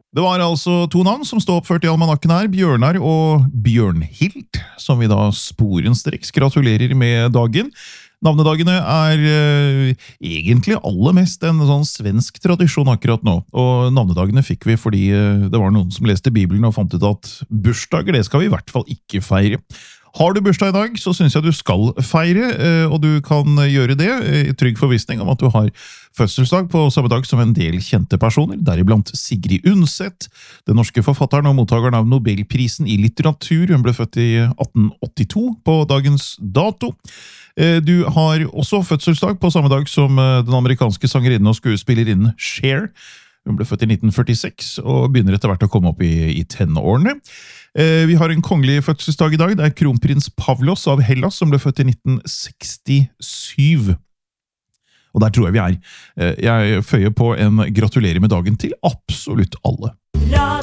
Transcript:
Det var altså to navn som stod oppført i almanakken her, Bjørnar og Bjørnhild, som vi da sporenstreks gratulerer med dagen. Navnedagene er egentlig aller mest en sånn svensk tradisjon akkurat nå, og navnedagene fikk vi fordi det var noen som leste Bibelen og fant ut at bursdager, det skal vi i hvert fall ikke feire. Har du bursdag i dag, så synes jeg du skal feire, og du kan gjøre det i trygg forvissning om at du har fødselsdag på samme dag som en del kjente personer, deriblant Sigrid Undset, den norske forfatteren og mottakeren av Nobelprisen i litteratur. Hun ble født i 1882 på dagens dato. Du har også fødselsdag på samme dag som den amerikanske sangerinnen og skuespillerinnen Cher. Hun ble født i 1946 og begynner etter hvert å komme opp i tenårene. Vi har en kongelig fødselsdag i dag. Det er kronprins Pavlos av Hellas som ble født i 1967. Og der tror jeg vi er. Jeg føyer på en gratulerer med dagen til absolutt alle.